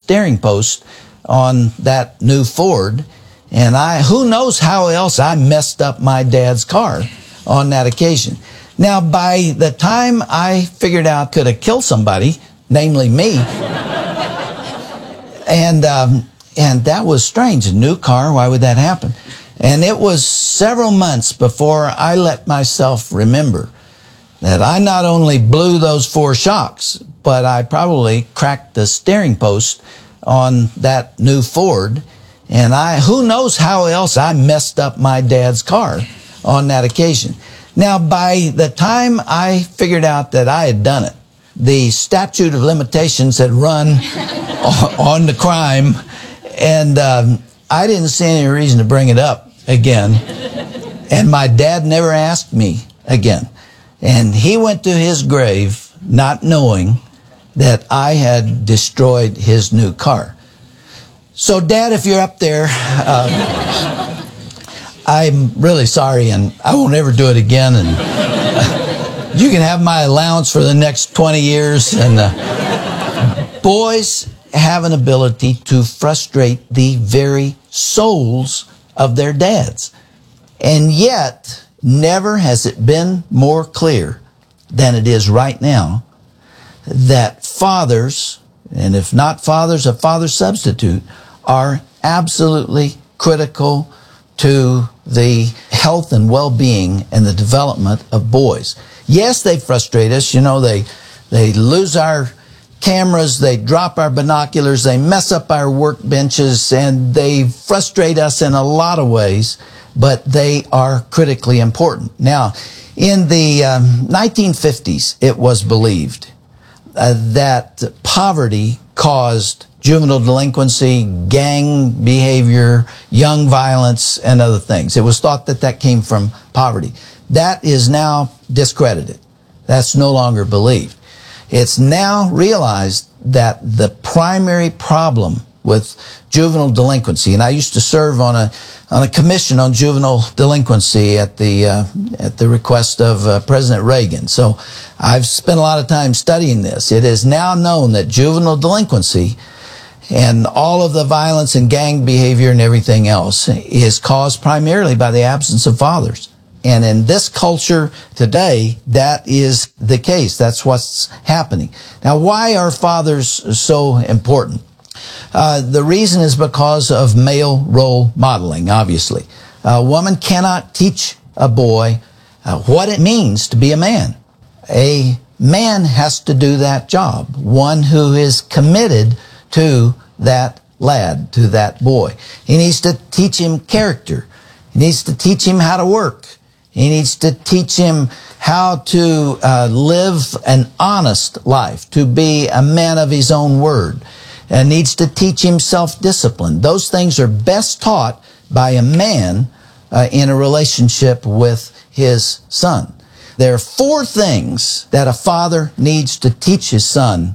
steering post on that new Ford. And who knows how else I messed up my dad's car on that occasion. Now, by the time I figured out I could have killed somebody, namely me, and that was strange. A new car, why would that happen? And it was several months before I let myself remember that I not only blew those 4 shocks, but I probably cracked the steering post on that new Ford. And who knows how else I messed up my dad's car on that occasion. Now, by the time I figured out that I had done it, the statute of limitations had run on the crime, and I didn't see any reason to bring it up again. And my dad never asked me again. And he went to his grave not knowing that I had destroyed his new car. So, Dad, if you're up there, I'm really sorry, and I won't ever do it again. And you can have my allowance for the next 20 years. And boys have an ability to frustrate the very souls of their dads. And yet, never has it been more clear than it is right now that fathers, and if not fathers, a father substitute, are absolutely critical to the health and well-being and the development of boys. Yes, they frustrate us. You know, they lose our cameras, they drop our binoculars, they mess up our workbenches, and they frustrate us in a lot of ways, but they are critically important. Now, in the 1950s, it was believed that poverty caused juvenile delinquency, gang behavior, young violence, and other things. It was thought that that came from poverty. That is now discredited. That's no longer believed. It's now realized that the primary problem with juvenile delinquency, and I used to serve on a commission on juvenile delinquency at the request of President Reagan. So I've spent a lot of time studying this. It is now known that juvenile delinquency and all of the violence and gang behavior and everything else is caused primarily by the absence of fathers. And in this culture today, that is the case. That's what's happening. Now, why are fathers so important? The reason is because of male role modeling, obviously. A woman cannot teach a boy what it means to be a man. A man has to do that job, one who is committed to that lad, to that boy. He needs to teach him character. He needs to teach him how to work. He needs to teach him how to live an honest life, to be a man of his own word, and needs to teach him self-discipline. Those things are best taught by a man in a relationship with his son. There are 4 things that a father needs to teach his son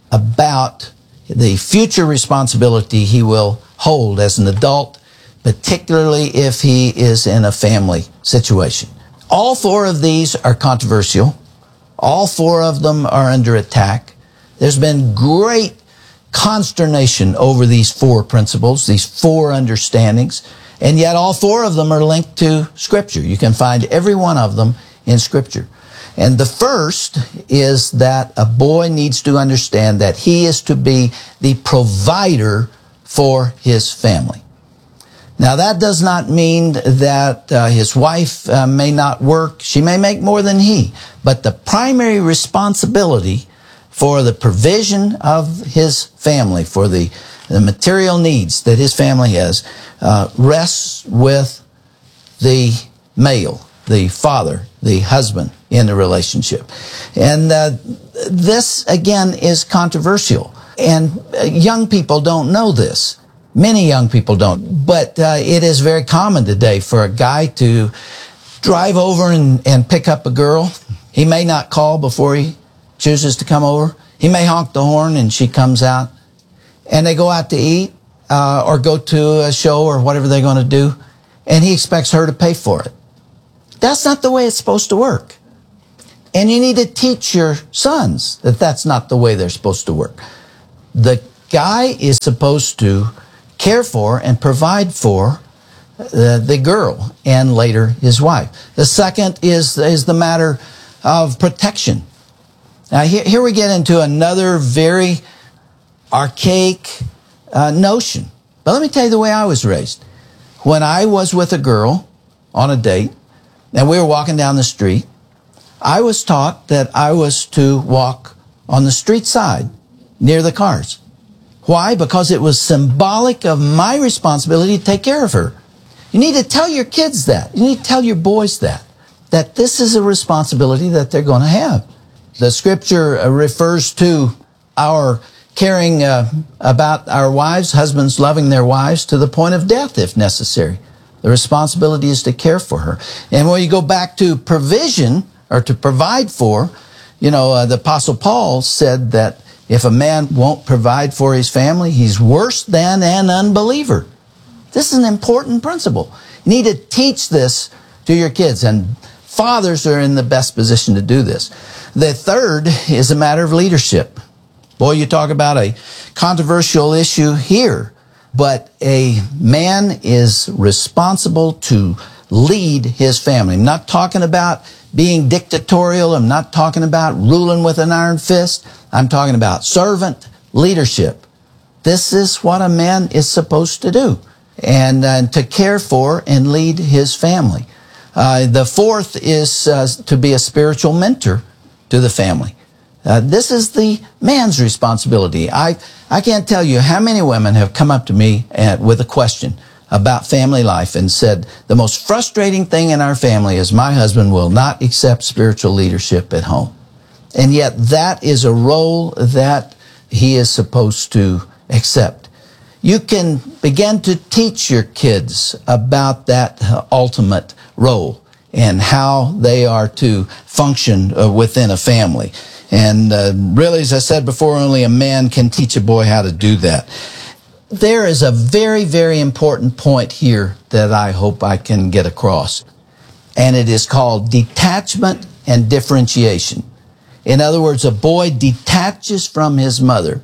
about the future responsibility he will hold as an adult, particularly if he is in a family situation. All 4 of these are controversial. All 4 of them are under attack. There's been great consternation over these 4 principles, these 4 understandings, and yet all 4 of them are linked to Scripture. You can find every one of them in Scripture. And the first is that a boy needs to understand that he is to be the provider for his family. Now, that does not mean that his wife may not work. She may make more than he. But the primary responsibility for the provision of his family, for the material needs that his family has, rests with the male, the father, the husband in the relationship. And this, again, is controversial. And young people don't know this. Many young people don't. But it is very common today for a guy to drive over and pick up a girl. He may not call before he chooses to come over. He may honk the horn and she comes out. And they go out to eat or go to a show or whatever they're going to do. And he expects her to pay for it. That's not the way it's supposed to work. And you need to teach your sons that that's not the way they're supposed to work. The guy is supposed to care for and provide for the girl and later his wife. The second is the matter of protection. Now here we get into another very archaic notion. But let me tell you the way I was raised. When I was with a girl on a date and we were walking down the street, I was taught that I was to walk on the street side near the cars. Why? Because it was symbolic of my responsibility to take care of her. You need to tell your kids that. You need to tell your boys that this is a responsibility that they're going to have. The scripture refers to our caring about our wives, husbands loving their wives to the point of death if necessary. The responsibility is to care for her. And when you go back to provision, or to provide for, the Apostle Paul said that if a man won't provide for his family, he's worse than an unbeliever. This is an important principle. You need to teach this to your kids, and fathers are in the best position to do this. The third is a matter of leadership. Boy, you talk about a controversial issue here, but a man is responsible to lead his family. I'm not talking about being dictatorial. I'm not talking about ruling with an iron fist. I'm talking about servant leadership. This is what a man is supposed to do, and to care for and lead his family. The fourth is to be a spiritual mentor to the family. This is the man's responsibility. I can't tell you how many women have come up to me with a question about family life and said, the most frustrating thing in our family is my husband will not accept spiritual leadership at home. And yet that is a role that he is supposed to accept. You can begin to teach your kids about that ultimate role and how they are to function within a family. And really, as I said before, only a man can teach a boy how to do that. There is a very, very important point here that I hope I can get across. And it is called detachment and differentiation. In other words, a boy detaches from his mother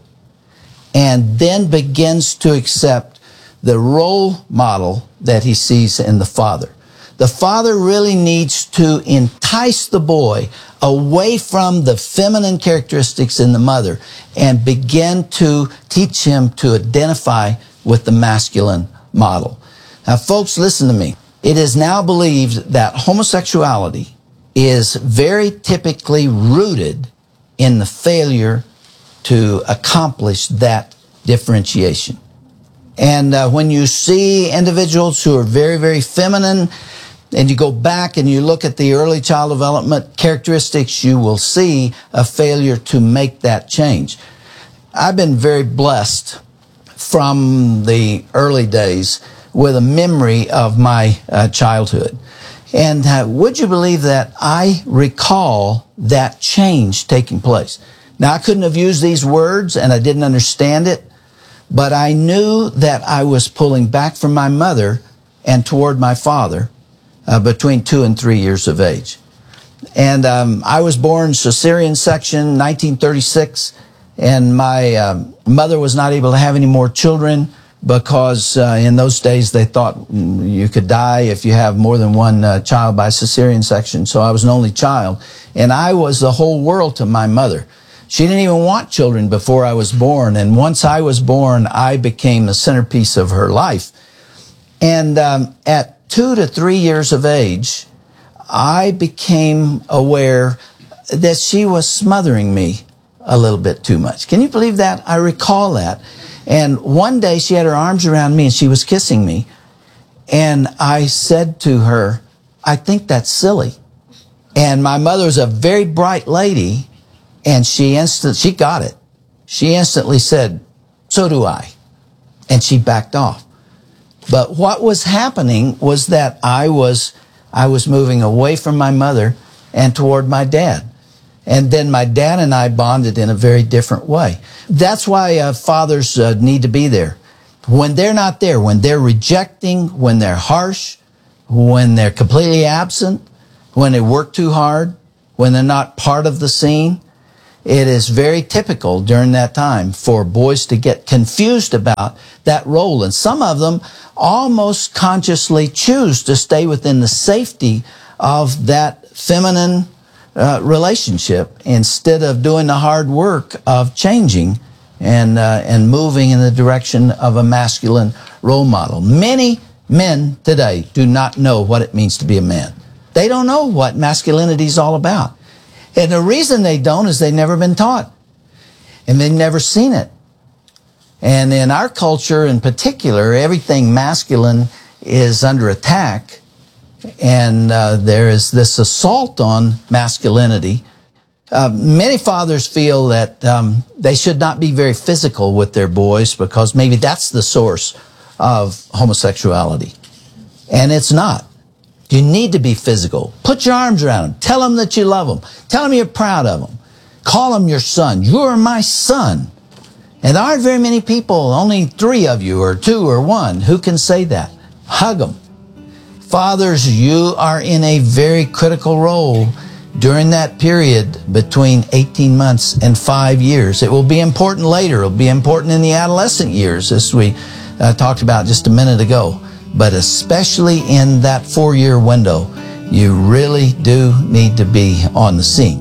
and then begins to accept the role model that he sees in the father. The father really needs to entice the boy away from the feminine characteristics in the mother and begin to teach him to identify with the masculine model. Now, folks, listen to me. It is now believed that homosexuality is very typically rooted in the failure to accomplish that differentiation. And when you see individuals who are very, very feminine, and you go back and you look at the early child development characteristics, you will see a failure to make that change. I've been very blessed from the early days with a memory of my childhood. And would you believe that I recall that change taking place? Now, I couldn't have used these words and I didn't understand it, but I knew that I was pulling back from my mother and toward my father between 2 and 3 years of age. And I was born cesarean section, 1936, and my mother was not able to have any more children because in those days they thought you could die if you have more than one child by cesarean section. So I was an only child, and I was the whole world to my mother. She didn't even want children before I was born, and once I was born, I became the centerpiece of her life. And at 2 to 3 years of age, I became aware that she was smothering me a little bit too much. Can you believe that? I recall that. And one day she had her arms around me and she was kissing me. And I said to her, I think that's silly. And my mother was a very bright lady, and she got it. She instantly said, so do I. And she backed off. But what was happening was that I was moving away from my mother and toward my dad. And then my dad and I bonded in a very different way. That's why fathers need to be there. When they're not there, when they're rejecting, when they're harsh, when they're completely absent, when they work too hard, when they're not part of the scene, it is very typical during that time for boys to get confused about that role. And some of them almost consciously choose to stay within the safety of that feminine relationship instead of doing the hard work of changing and moving in the direction of a masculine role model. Many men today do not know what it means to be a man. They don't know what masculinity is all about. And the reason they don't is they've never been taught. And they've never seen it. And in our culture in particular, everything masculine is under attack. And there is this assault on masculinity. Many fathers feel that they should not be very physical with their boys because maybe that's the source of homosexuality. And it's not. You need to be physical. Put your arms around them. Tell them that you love them. Tell them you're proud of them. Call them your son. You're my son. And there aren't very many people, only 3 of you or 2 or 1, who can say that. Hug them. Fathers, you are in a very critical role during that period between 18 months and 5 years. It will be important later. It will be important in the adolescent years, as we talked about just a minute ago. But especially in that 4-year window, you really do need to be on the scene.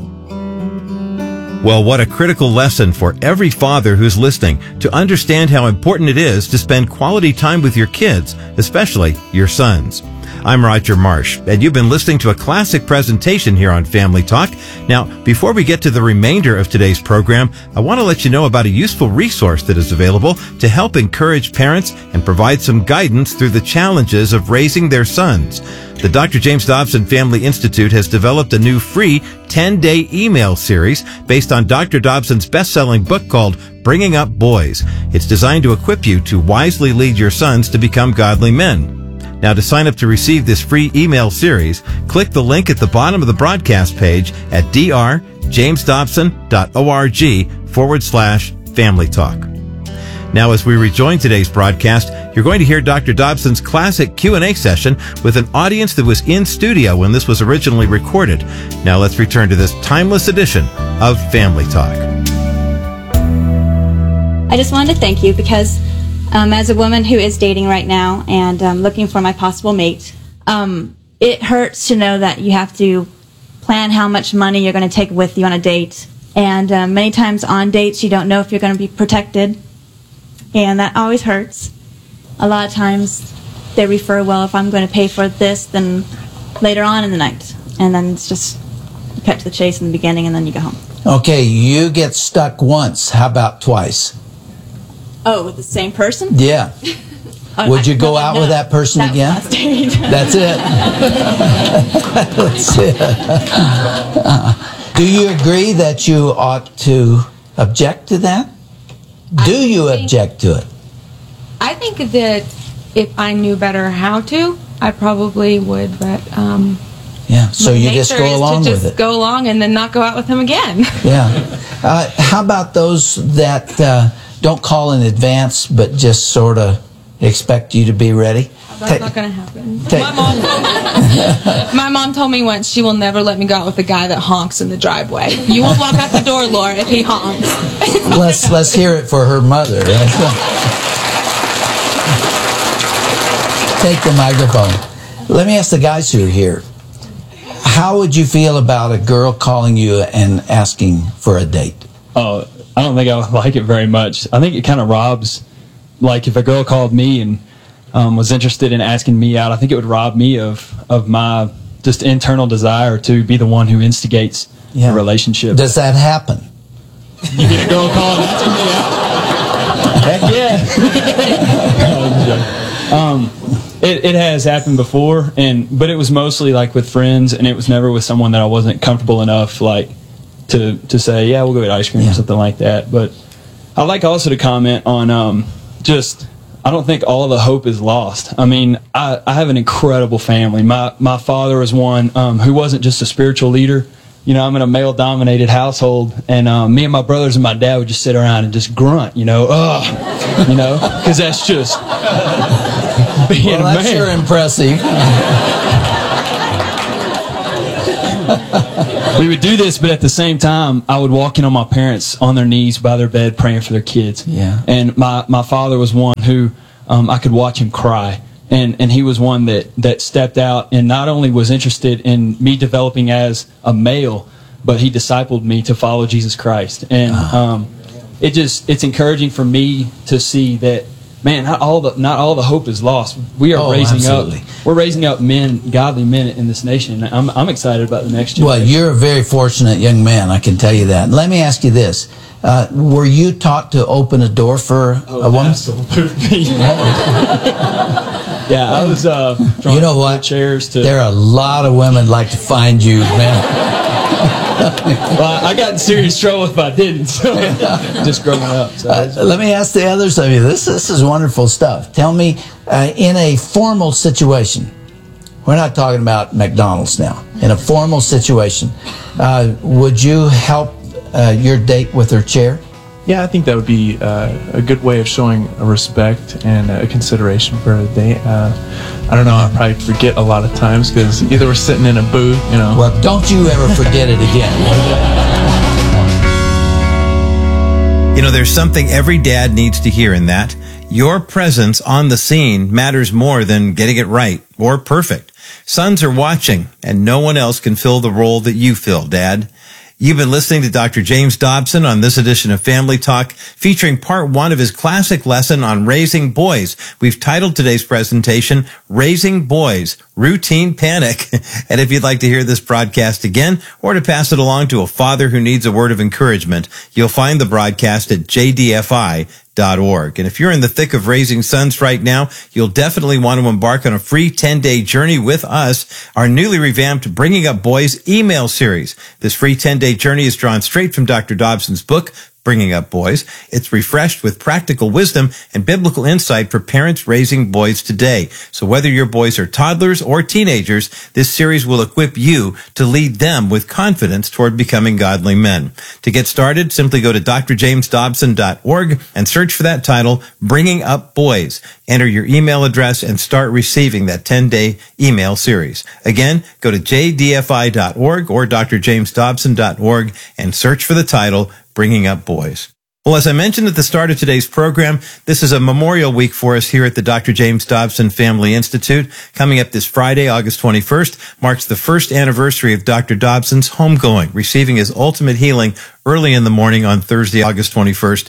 Well, what a critical lesson for every father who's listening to understand how important it is to spend quality time with your kids, especially your sons. I'm Roger Marsh, and you've been listening to a classic presentation here on Family Talk. Now, before we get to the remainder of today's program, I want to let you know about a useful resource that is available to help encourage parents and provide some guidance through the challenges of raising their sons. The Dr. James Dobson Family Institute has developed a new free 10-day email series based on Dr. Dobson's best-selling book called Bringing Up Boys. It's designed to equip you to wisely lead your sons to become godly men. Now, to sign up to receive this free email series, click the link at the bottom of the broadcast page at drjamesdobson.org/Family Talk. Now, as we rejoin today's broadcast, you're going to hear Dr. Dobson's classic Q&A session with an audience that was in studio when this was originally recorded. Now, let's return to this timeless edition of Family Talk. I just wanted to thank you because as a woman who is dating right now and looking for my possible mate, it hurts to know that you have to plan how much money you're going to take with you on a date. And many times on dates, you don't know if you're going to be protected. And that always hurts. A lot of times they refer, well, if I'm going to pay for this, then later on in the night. And then it's just cut to the chase in the beginning and then you go home. Okay, you get stuck once. How about twice? Oh, with the same person? Yeah. Would you go out with that person again? That's it. That's it. Do you agree that you ought to object to that? Do you object to it? I think that if I knew better how to, I probably would, but yeah, so you just go along with it. Just go along and then not go out with him again. Yeah. How about those that don't call in advance, but just sort of expect you to be ready? That's not going to happen. My mom told me once she will never let me go out with a guy that honks in the driveway. You won't walk out the door, Laura, if he honks. Let's hear it for her mother. Take the microphone. Let me ask the guys who are here. How would you feel about a girl calling you and asking for a date? Oh, I don't think I would like it very much. I think it kind of robs, like if a girl called me and was interested in asking me out, I think it would rob me of my just internal desire to be the one who instigates a relationship. Does that happen? You get a girl calling and asking me out? Heck yeah. It has happened before, but it was mostly like with friends, and it was never with someone that I wasn't comfortable enough like to say, yeah, we'll go get ice cream or something like that. But I'd like also to comment on I don't think all the hope is lost. I mean, I have an incredible family. My father was one who wasn't just a spiritual leader. You know, I'm in a male-dominated household, and me and my brothers and my dad would just sit around and just grunt, because that's just being a man. Sure impressive. we would do this, but at the same time, I would walk in on my parents on their knees by their bed praying for their kids. Yeah. And my father was one who I could watch him cry. And he was one that stepped out and not only was interested in me developing as a male, but he discipled me to follow Jesus Christ. And it's encouraging for me to see that, man, not all the hope is lost. We are we're raising up men, godly men in this nation. And I'm excited about the next generation. Well, you're a very fortunate young man, I can tell you that. Let me ask you this. Were you taught to open a door for a woman? Absolutely. Yeah, I was you know what? Chairs to. There are a lot of women like to find you, man. Well, I got in serious trouble if I didn't, so just growing up. So. Let me ask the others of you. This is wonderful stuff. Tell me, in a formal situation, we're not talking about McDonald's now. In a formal situation, would you help your date with her chair? Yeah, I think that would be a good way of showing a respect and a consideration for a date. I don't know, I'll probably forget a lot of times because either we're sitting in a booth, you know. Well, don't you ever forget it again. You know, there's something every dad needs to hear in that. Your presence on the scene matters more than getting it right or perfect. Sons are watching, and no one else can fill the role that you fill, Dad. You've been listening to Dr. James Dobson on this edition of Family Talk, featuring part 1 of his classic lesson on raising boys. We've titled today's presentation, Raising Boys, Routine Panic. And if you'd like to hear this broadcast again, or to pass it along to a father who needs a word of encouragement, you'll find the broadcast at jdfi.org. And if you're in the thick of raising sons right now, you'll definitely want to embark on a free 10-day journey with us, our newly revamped Bringing Up Boys email series. This free 10-day journey is drawn straight from Dr. Dobson's book, Bringing Up Boys. It's refreshed with practical wisdom and biblical insight for parents raising boys today. So whether your boys are toddlers or teenagers, this series will equip you to lead them with confidence toward becoming godly men. To get started, simply go to drjamesdobson.org and search for that title, Bringing Up Boys. Enter your email address and start receiving that 10-day email series. Again, go to jdfi.org or drjamesdobson.org and search for the title, Bringing Up Boys. Well, as I mentioned at the start of today's program, this is a Memorial Week for us here at the Dr. James Dobson Family Institute. Coming up this Friday, August 21st, marks the first anniversary of Dr. Dobson's homegoing, receiving his ultimate healing early in the morning on Thursday, August 21st,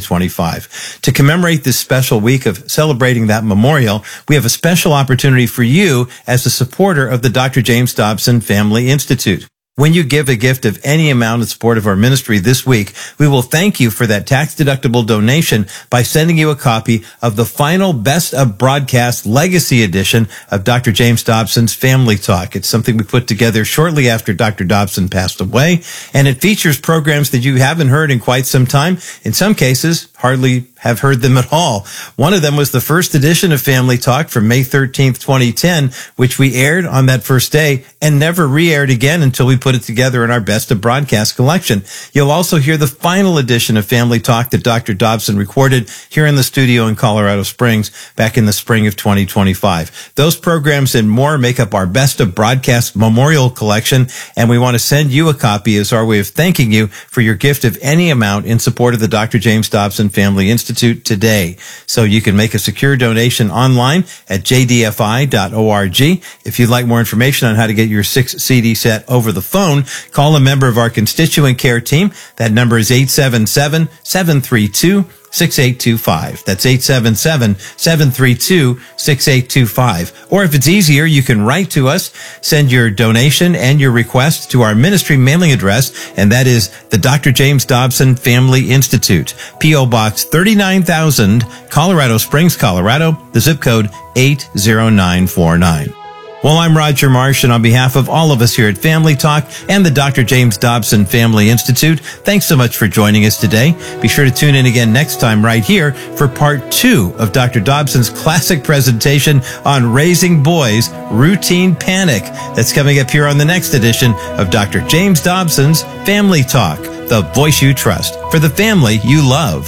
2025. To commemorate this special week of celebrating that memorial, we have a special opportunity for you as a supporter of the Dr. James Dobson Family Institute. When you give a gift of any amount in support of our ministry this week, we will thank you for that tax-deductible donation by sending you a copy of the final Best of Broadcast Legacy Edition of Dr. James Dobson's Family Talk. It's something we put together shortly after Dr. Dobson passed away, and it features programs that you haven't heard in quite some time. In some cases, hardly have heard them at all. One of them was the first edition of Family Talk from May 13th, 2010, which we aired on that first day and never re-aired again until we put it together in our Best of Broadcast collection. You'll also hear the final edition of Family Talk that Dr. Dobson recorded here in the studio in Colorado Springs back in the spring of 2025. Those programs and more make up our Best of Broadcast Memorial Collection, and we want to send you a copy as our way of thanking you for your gift of any amount in support of the Dr. James Dobson Family Institute today. So you can make a secure donation online at jdfi.org. If you'd like more information on how to get your 6-CD set over the phone, call a member of our constituent care team. That number is 877-732-6825. That's 877-732-6825. Or if it's easier, you can write to us, send your donation and your request to our ministry mailing address, and that is the Dr. James Dobson Family Institute, P.O. Box 39,000, Colorado Springs, Colorado, the zip code 80949. Well, I'm Roger Marsh, and on behalf of all of us here at Family Talk and the Dr. James Dobson Family Institute, thanks so much for joining us today. Be sure to tune in again next time right here for part 2 of Dr. Dobson's classic presentation on Raising Boys, Routine Panic. That's coming up here on the next edition of Dr. James Dobson's Family Talk, the voice you trust for the family you love.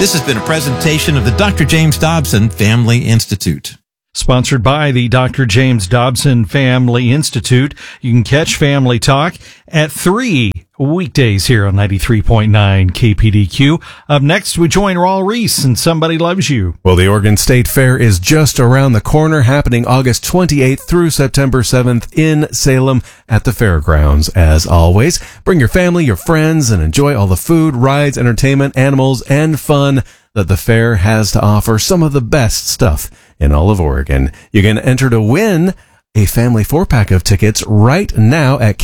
This has been a presentation of the Dr. James Dobson Family Institute. Sponsored by the Dr. James Dobson Family Institute. You can catch Family Talk at 3 weekdays here on 93.9 KPDQ. Up next, we join Raul Reese and Somebody Loves You. Well, the Oregon State Fair is just around the corner, happening August 28th through September 7th in Salem at the fairgrounds. As always, bring your family, your friends, and enjoy all the food, rides, entertainment, animals, and fun that the fair has to offer. Some of the best stuff in all of Oregon. You can enter to win a family 4-pack of tickets right now at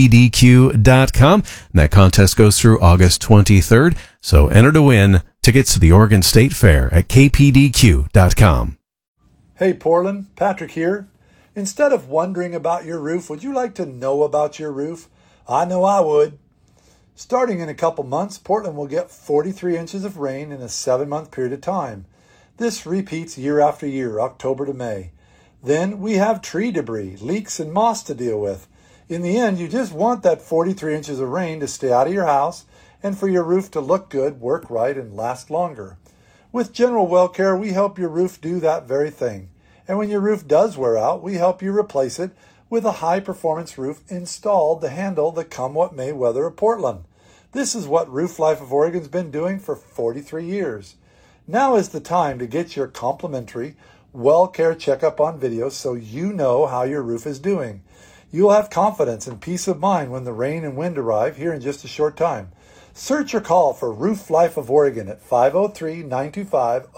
kpdq.com. And that contest goes through August 23rd. So enter to win tickets to the Oregon State Fair at kpdq.com. Hey Portland, Patrick here. Instead of wondering about your roof, would you like to know about your roof? I know I would. Starting in a couple months, Portland will get 43 inches of rain in a 7-month period of time. This repeats year after year, October to May. Then we have tree debris, leaks, and moss to deal with. In the end, you just want that 43 inches of rain to stay out of your house and for your roof to look good, work right, and last longer. With General Well Care, we help your roof do that very thing. And when your roof does wear out, we help you replace it with a high-performance roof installed to handle the come-what-may weather of Portland. This is what Roof Life of Oregon's been doing for 43 years. Now is the time to get your complimentary Well Care checkup on video so you know how your roof is doing. You'll have confidence and peace of mind when the rain and wind arrive here in just a short time. Search or call for Roof Life of Oregon at 503-925-0125,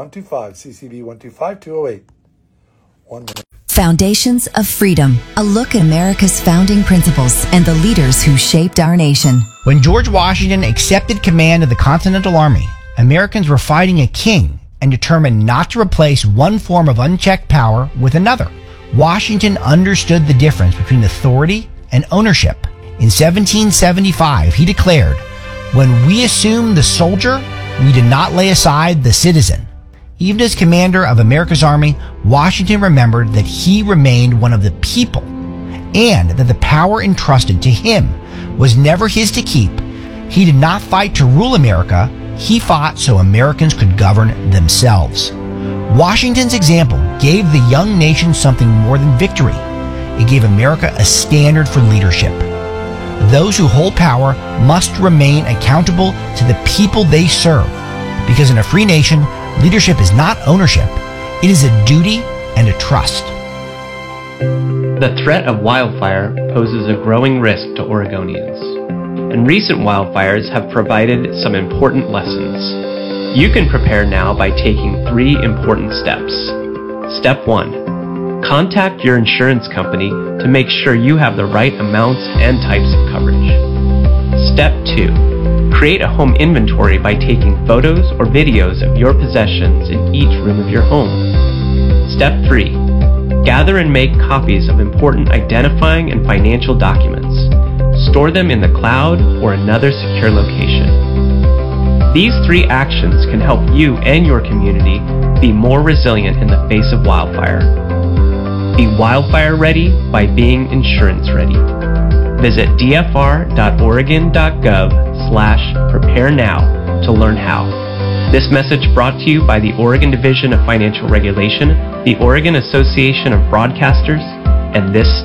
CCB 125208. 1 minute. Foundations of Freedom, a look at America's founding principles and the leaders who shaped our nation. When George Washington accepted command of the Continental Army, Americans were fighting a king and determined not to replace one form of unchecked power with another. Washington understood the difference between authority and ownership. In 1775, he declared, "When we assume the soldier, we did not lay aside the citizen." Even as commander of America's army, Washington remembered that he remained one of the people and that the power entrusted to him was never his to keep. He did not fight to rule America. He fought so Americans could govern themselves. Washington's example gave the young nation something more than victory. It gave America a standard for leadership. Those who hold power must remain accountable to the people they serve, because in a free nation, leadership is not ownership. It is a duty and a trust. The threat of wildfire poses a growing risk to Oregonians, and recent wildfires have provided some important lessons. You can prepare now by taking 3 important steps. Step 1. Contact your insurance company to make sure you have the right amounts and types of coverage. Step 2. Create a home inventory by taking photos or videos of your possessions in each room of your home. Step 3. Gather and make copies of important identifying and financial documents. Store them in the cloud or another secure location. These 3 actions can help you and your community be more resilient in the face of wildfire. Be wildfire ready by being insurance ready. Visit dfr.oregon.gov/prepare now to learn how. This message brought to you by the Oregon Division of Financial Regulation, the Oregon Association of Broadcasters, and this